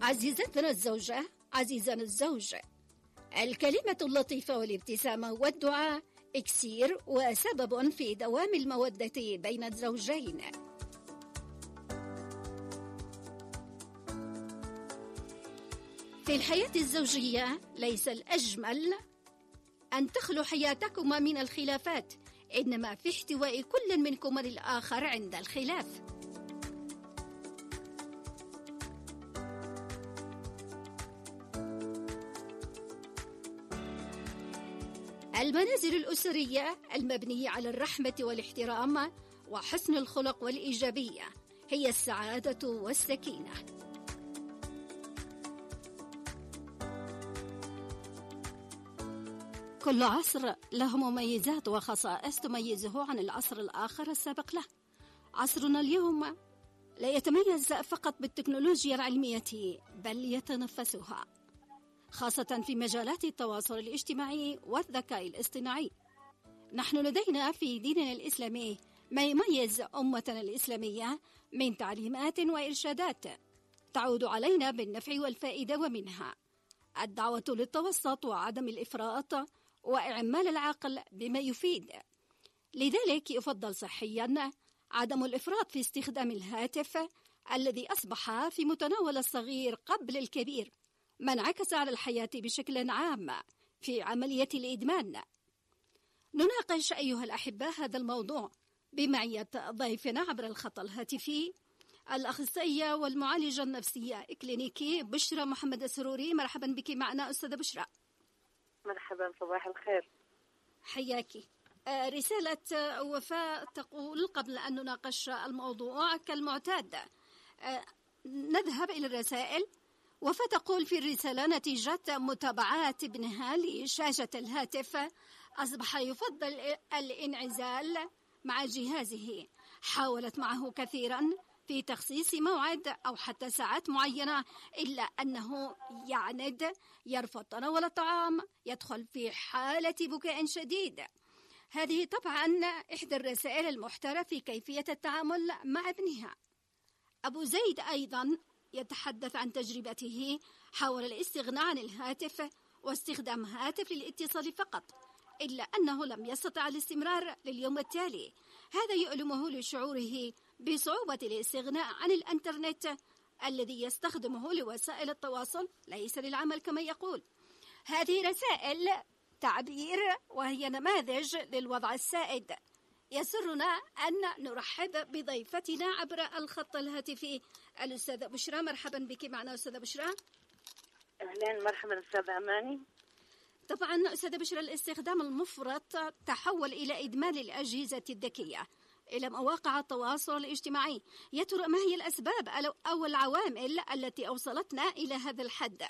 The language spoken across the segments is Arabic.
عزيزتنا الزوجة، عزيزنا الزوج، الكلمة اللطيفة والابتسامة والدعاء إكسير وسبب في دوام المودة بين الزوجين. في الحياة الزوجية ليس الأجمل أن تخلو حياتكما من الخلافات، إنما في احتواء كل منكما للآخر عند الخلاف. المنازل الأسرية المبنية على الرحمة والاحترام وحسن الخلق والإيجابية هي السعادة والسكينة. كل عصر له مميزات وخصائص تميزه عن العصر الآخر السابق له. عصرنا اليوم لا يتميز فقط بالتكنولوجيا العلمية، بل يتنفسها، خاصة في مجالات التواصل الاجتماعي والذكاء الاصطناعي. نحن لدينا في ديننا الإسلامي ما يميز أمتنا الإسلامية من تعليمات وإرشادات تعود علينا بالنفع والفائدة، ومنها الدعوة للتوسط وعدم الإفراط وإعمال العقل بما يفيد. لذلك يفضل صحيا عدم الإفراط في استخدام الهاتف الذي أصبح في متناول الصغير قبل الكبير، ما انعكس على الحياة بشكل عام في عملية الإدمان. نناقش أيها الأحبة هذا الموضوع بمعية ضيفنا عبر الخط الهاتفي الأخصائية والمعالجة النفسية إكلينيكي بشرى محمد السروري. مرحبا بك معنا أستاذة بشرى. مرحبا، صباح الخير. حياكي. رسالة وفاء تقول قبل أن نناقش الموضوع كالمعتاد نذهب إلى الرسائل. وفاء تقول في الرسالة: نتيجة متابعات ابنها لشاشة الهاتف أصبح يفضل الانعزال مع جهازه. حاولت معه كثيرا في تخصيص موعد أو حتى ساعات معينة، إلا أنه يعند، يرفض تناول الطعام، يدخل في حالة بكاء شديد. هذه طبعا إحدى الرسائل المحترة في كيفية التعامل مع ابنها. أبو زيد أيضا يتحدث عن تجربته، حاول الاستغناء عن الهاتف واستخدام هاتف للاتصال فقط، إلا أنه لم يستطع الاستمرار لليوم التالي. هذا يؤلمه لشعوره بصعوبة الاستغناء عن الإنترنت الذي يستخدمه لوسائل التواصل، ليس للعمل كما يقول. هذه رسائل تعبير وهي نماذج للوضع السائد. يسرنا أن نرحب بضيفتنا عبر الخط الهاتفي الأستاذة بشرى. مرحبا بك معنا أستاذة بشرى. أهلا، مرحبا أستاذة أماني. طبعا أستاذة بشرى، الاستخدام المفرط تحول إلى إدمان الأجهزة الذكية، إلى مواقع التواصل الاجتماعي. يا ترى ما هي الأسباب أو العوامل التي أوصلتنا إلى هذا الحد؟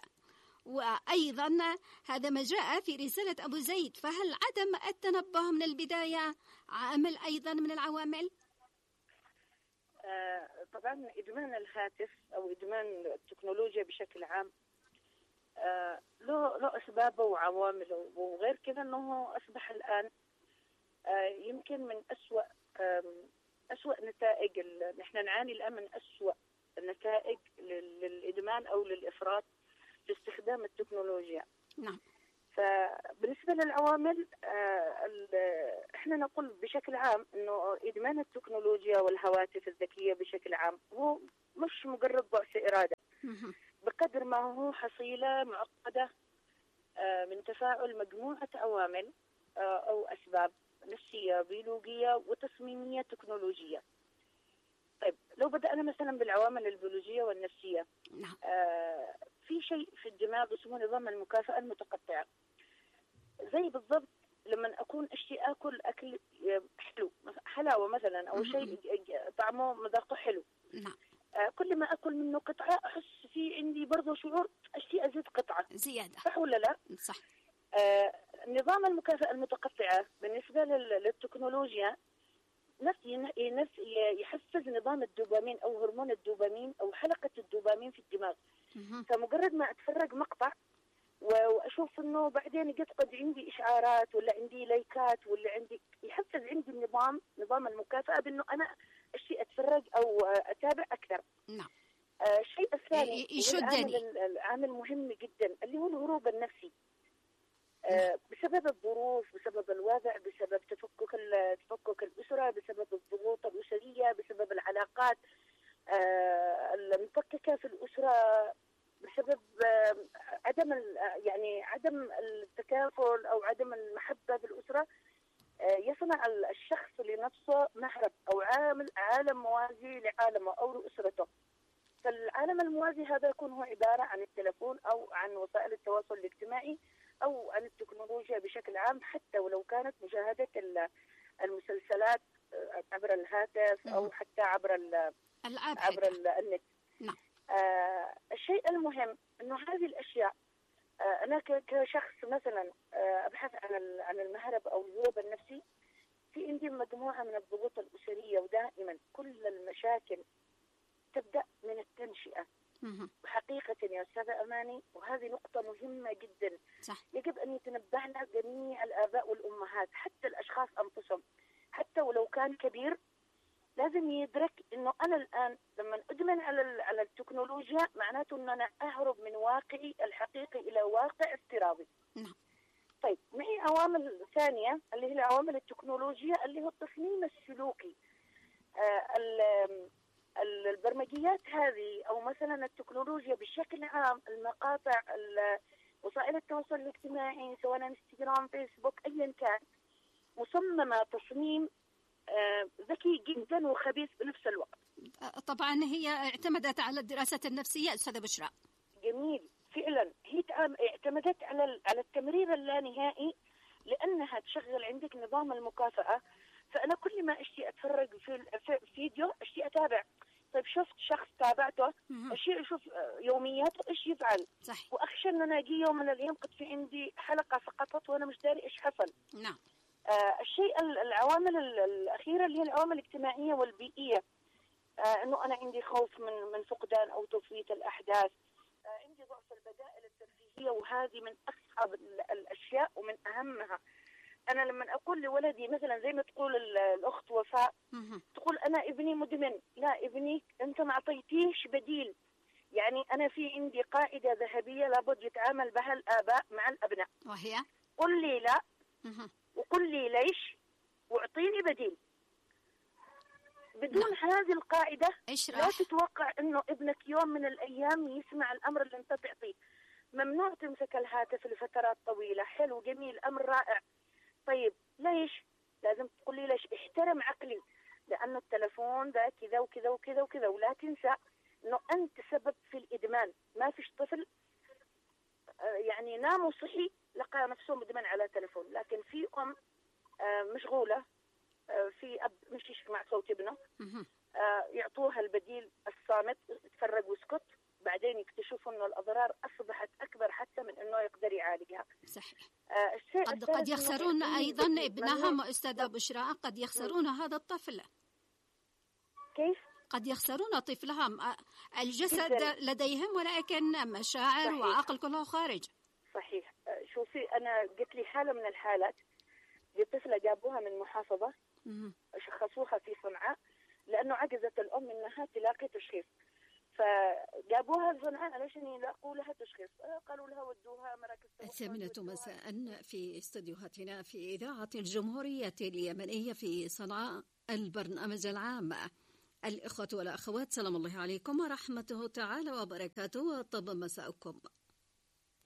وأيضا هذا ما جاء في رسالة أبو زيد، فهل عدم التنبه من البداية عامل أيضا من العوامل؟ طبعا إدمان الهاتف أو إدمان التكنولوجيا بشكل عام له أسبابه وعوامله، وغير كذا أنه أصبح الآن يمكن من أسوأ نتائج. نحن نعاني الآن من أسوأ النتائج للإدمان أو للإفراط في استخدام التكنولوجيا. نعم. فبالنسبة للعوامل احنا نقول بشكل عام انه ادمان التكنولوجيا والهواتف الذكية بشكل عام هو مش مجرد ضعف إرادة، بقدر ما هو حصيلة معقدة من تفاعل مجموعة عوامل او اسباب نفسية بيولوجية وتصميمية تكنولوجية. طيب لو بدأنا مثلا بالعوامل البيولوجية والنفسية، في شيء في الدماغ اسمه نظام المكافأة المتقطعة. زي بالضبط لما أكون أكل أكل حلو، حلاوة مثلا أو شيء طعمه مذاقه حلو، كل ما أكل منه قطعة أحس في عندي برضه شعور أشتي أزيد قطعة زيادة، صح ولا لا؟ صح. نظام المكافأة المتقطعة بالنسبة للتكنولوجيا يحفز نظام الدوبامين أو هرمون الدوبامين أو حلقة الدوبامين في الدماغ. فمجرد ما أتفرج مقطع وأشوف إنه بعدين يقعد عندي إشعارات ولا عندي لايكات ولا عندي، يحفز عندي نظام المكافأة بإنه أنا أشي أتفرج أو أتابع أكثر. نعم. الشيء الثاني يشدني العامل مهم جدا اللي هو الهروب النفسي. بسبب الظروف، بسبب الوضع، بسبب تفكك الأسرة، بسبب الضغوط الأسرية، بسبب العلاقات المفككة في الأسرة، بسبب عدم التكافل أو عدم المحبة في الأسرة، يصنع الشخص لنفسه مهرب أو عالم موازي لعالمه أو لأسرته. فالعالم الموازي هذا يكون هو عبارة عن التلفون أو عن وسائل التواصل الاجتماعي أو عن التكنولوجيا بشكل عام، حتى ولو كانت مشاهدة المسلسلات عبر الهاتف أو حتى عبر النت. نعم. الشيء المهم أنه هذه الأشياء أنا كشخص مثلا أبحث عن المهرب أو الهروب النفسي، في عندي مجموعة من الضغوط الأسرية، ودائما كل المشاكل تبدأ من التنشئة. وحقيقة يا أستاذة أماني، وهذه نقطة مهمة جدا، صح. يجب أن يتنبه لها جميع الآباء والأمهات، حتى الأشخاص أنفسهم، حتى ولو كان كبير، لازم يدرك إنه أنا الآن لما أدمن على التكنولوجيا معناته إن أنا أهرب من واقعي الحقيقي إلى واقع افتراضي. نعم. طيب، معي عوامل ثانية اللي هي العوامل التكنولوجية، اللي هو التصميم السلوكي. البرمجيات هذه أو مثلا التكنولوجيا بشكل عام، المقاطع، وسائل التواصل الاجتماعي سواء انستغرام، فيسبوك، أيا كان، مصممة تصميم ذكي جدا وخبيث بنفس الوقت. طبعا هي اعتمدت على الدراسة النفسية أستاذة بشرى. جميل، فعلا هي اعتمدت على التمرير اللانهائي، لأنها تشغل عندك نظام المكافأة. فأنا كل ما أشتي أتفرج في فيديو أشتي أتابع. طيب شفت شخص تابعته، أشوف يومياته إيش يفعل. صحيح. وأخشى أن أنا أجي يوم من الأيام قد في عندي حلقة سقطت وأنا مش داري إيش حصل. نعم. العوامل الأخيرة اللي هي العوامل الاجتماعية والبيئية، إنه أنا عندي خوف من فقدان أو تفويت الأحداث، عندي ضعف البدائل الترفيهية، وهذه من أصعب الأشياء ومن أهمها. أنا لما أقول لولدي مثلا زي ما تقول الأخت وفاء، تقول أنا ابني مدمن، لا، ابني أنت ما أعطيتيش بديل. يعني أنا في عندي قاعدة ذهبية لابد يتعامل بها الآباء مع الأبناء، وهي قل لي لا وقل لي ليش واعطيني بديل. بدون هذه القاعدة لا تتوقع انه ابنك يوم من الايام يسمع الامر اللي انت تعطيه. ممنوع تمسك الهاتف لفترات طويلة. حلو، جميل، امر رائع. طيب ليش؟ لازم تقول لي ليش. احترم عقلي، لانه التلفون ده كذا وكذا وكذا وكذا. ولا تنسى انه انت سبب في الادمان. ما فيش طفل يعني نام وصحي لقى نفسه مدمن على تلفون، لكن في ام مشغولة، في أب مش يسمع صوت ابنه، يعطوها البديل الصامت، تفرج واسكت، بعدين يكتشفوا انه الاضرار اصبحت اكبر حتى من انه يقدر يعالجها. صحيح. قد يخسرون ايضا ابنهم استاذة بشرى، قد يخسرون هذا الطفل. كيف؟ قد يخسرون طفلهم، الجسد لديهم ولكن مشاعر صحيح. وعقل كله خارج. صحيح. شوفي، انا قلت لي حالة من الحالات لطفلة جابوها من محافظة، شخصوها في صنعاء لأنه عجزت الأم إنها تلاقي تشخيص، فجابوها لصنعاء علشان يلاقوا لها تشخيص. قالوا لها ودوها مراكز 8 مساء في استديوهاتنا في إذاعة الجمهورية اليمنية في صنعاء، البرنامج العام. الإخوة والأخوات، سلام الله عليكم ورحمته تعالى وبركاته، وطب مساءكم.